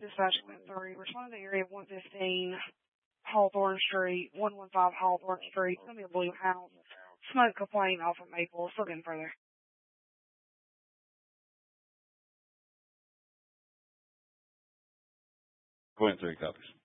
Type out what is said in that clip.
Dispatch Quint 3. Respond to the area of 115 Hawthorne Street, 115 Hawthorne Street. It's going to be a blue house. Smoke complaint off of Maple. Let's look in further. Quint 3 copies.